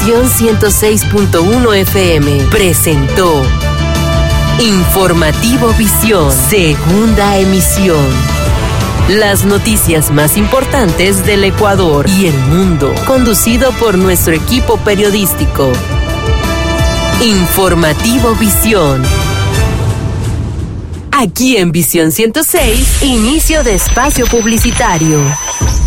Visión 106.1 FM presentó Informativo Visión, segunda emisión. Las noticias más importantes del Ecuador y el mundo, conducido por nuestro equipo periodístico. Informativo Visión. Aquí en Visión 106, inicio de espacio publicitario.